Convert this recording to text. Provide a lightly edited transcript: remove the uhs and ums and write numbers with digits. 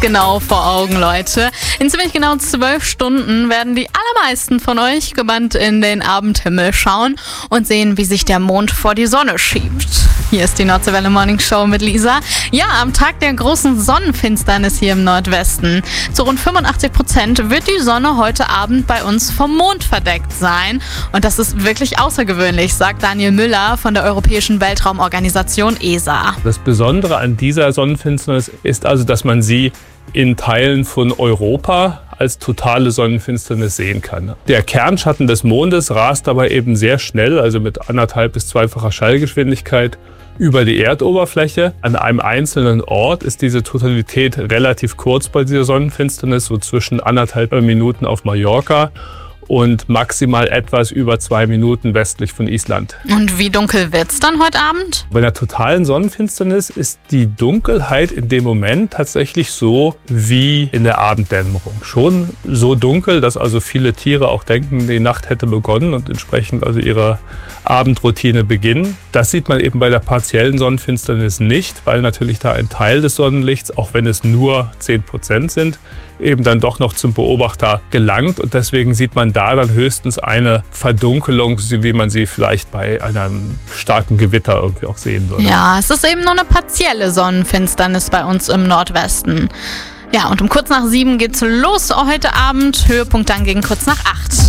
genau vor Augen, Leute. In ziemlich genau 12 Stunden werden die allermeisten von euch gebannt in den Abendhimmel schauen und sehen, wie sich der Mond vor die Sonne schiebt. Hier ist die Nordwelle Morning Show mit Lisa. Ja, am Tag der großen Sonnenfinsternis hier im Nordwesten. Zu rund 85% wird die Sonne heute Abend bei uns vom Mond verdeckt sein. Und das ist wirklich außergewöhnlich, sagt Daniel Müller von der Europäischen Weltraumorganisation ESA. Das Besondere an dieser Sonnenfinsternis ist also, dass man sie in Teilen von Europa als totale Sonnenfinsternis sehen kann. Der Kernschatten des Mondes rast aber eben sehr schnell, also mit 1,5- bis 2-facher Schallgeschwindigkeit, über die Erdoberfläche. An einem einzelnen Ort ist diese Totalität relativ kurz bei dieser Sonnenfinsternis, so zwischen 1,5 Minuten auf Mallorca und maximal etwas über 2 Minuten westlich von Island. Und wie dunkel wird's dann heute Abend? Bei einer totalen Sonnenfinsternis ist die Dunkelheit in dem Moment tatsächlich so wie in der Abenddämmerung. Schon so dunkel, dass also viele Tiere auch denken, die Nacht hätte begonnen und entsprechend also ihre Abendroutine beginnen. Das sieht man eben bei der partiellen Sonnenfinsternis nicht, weil natürlich da ein Teil des Sonnenlichts, auch wenn es nur 10% sind, eben dann doch noch zum Beobachter gelangt. Und deswegen sieht man da dann höchstens eine Verdunkelung, wie man sie vielleicht bei einem starken Gewitter irgendwie auch sehen würde. Ja, es ist eben nur eine partielle Sonnenfinsternis bei uns im Nordwesten. Ja, und um kurz nach 7 geht's los heute Abend. Höhepunkt dann gegen kurz nach 8.